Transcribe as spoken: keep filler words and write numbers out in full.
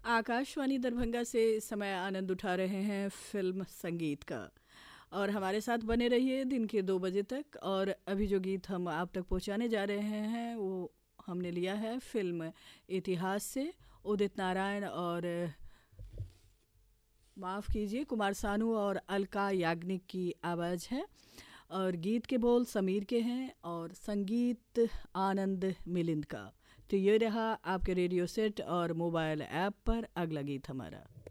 आकाशवाणी दरभंगा से इस समय आनंद उठा रहे हैं फिल्म संगीत का। और हमारे साथ बने रहिए दिन के दो बजे तक। और अभी जो गीत हम आप तक पहुंचाने जा रहे हैं वो हमने लिया है फिल्म इतिहास से। उदित नारायण और माफ़ कीजिए कुमार सानू और अलका याग्निक की आवाज़ है। और गीत के बोल समीर के हैं और संगीत आनंद मिलिंद का। तो ये रहा आपके रेडियो सेट और मोबाइल ऐप पर अगला गीत हमारा।